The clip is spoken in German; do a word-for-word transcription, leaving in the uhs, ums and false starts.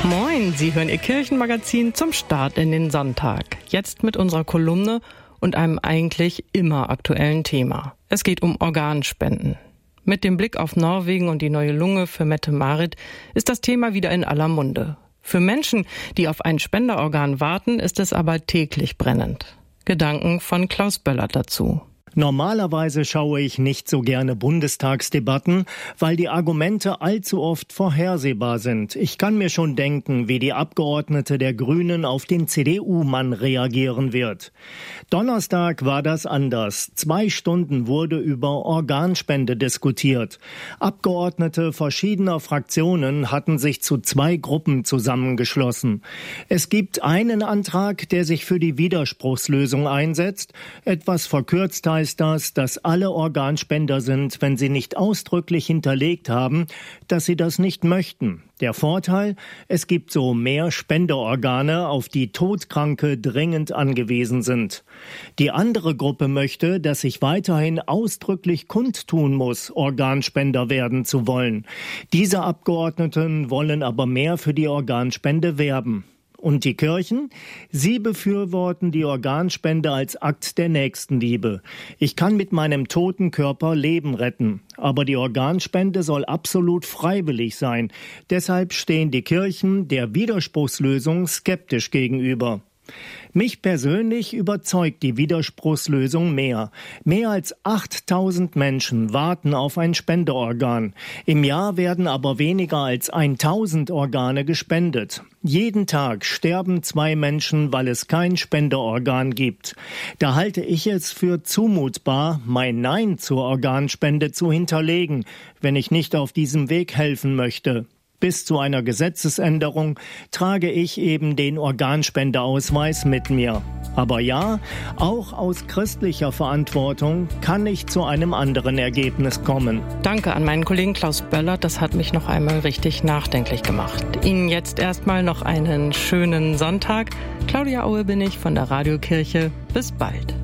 Moin, Sie hören Ihr Kirchenmagazin zum Start in den Sonntag. Jetzt mit unserer Kolumne und einem eigentlich immer aktuellen Thema. Es geht um Organspenden. Mit dem Blick auf Norwegen und die neue Lunge für Mette-Marit ist das Thema wieder in aller Munde. Für Menschen, die auf ein Spenderorgan warten, ist es aber täglich brennend. Gedanken von Klaus Böllert dazu. Normalerweise schaue ich nicht so gerne Bundestagsdebatten, weil die Argumente allzu oft vorhersehbar sind. Ich kann mir schon denken, wie die Abgeordnete der Grünen auf den C D U-Mann reagieren wird. Donnerstag war das anders. Zwei Stunden wurde über Organspende diskutiert. Abgeordnete verschiedener Fraktionen hatten sich zu zwei Gruppen zusammengeschlossen. Es gibt einen Antrag, der sich für die Widerspruchslösung einsetzt. Etwas verkürzt heißt das, dass alle Organspender sind, wenn sie nicht ausdrücklich hinterlegt haben, dass sie das nicht möchten. Der Vorteil, es gibt so mehr Spenderorgane, auf die Todkranke dringend angewiesen sind. Die andere Gruppe möchte, dass ich weiterhin ausdrücklich kundtun muss, Organspender werden zu wollen. Diese Abgeordneten wollen aber mehr für die Organspende werben. Und die Kirchen? Sie befürworten die Organspende als Akt der Nächstenliebe. Ich kann mit meinem toten Körper Leben retten. Aber die Organspende soll absolut freiwillig sein. Deshalb stehen die Kirchen der Widerspruchslösung skeptisch gegenüber. Mich persönlich überzeugt die Widerspruchslösung mehr. Mehr als achttausend Menschen warten auf ein Spenderorgan. Im Jahr werden aber weniger als tausend Organe gespendet. Jeden Tag sterben zwei Menschen, weil es kein Spenderorgan gibt. Da halte ich es für zumutbar, mein Nein zur Organspende zu hinterlegen, wenn ich nicht auf diesem Weg helfen möchte. Bis zu einer Gesetzesänderung trage ich eben den Organspendeausweis mit mir. Aber ja, auch aus christlicher Verantwortung kann ich zu einem anderen Ergebnis kommen. Danke an meinen Kollegen Klaus Böllert, das hat mich noch einmal richtig nachdenklich gemacht. Ihnen jetzt erstmal noch einen schönen Sonntag. Claudia Aue bin ich von der Radiokirche. Bis bald.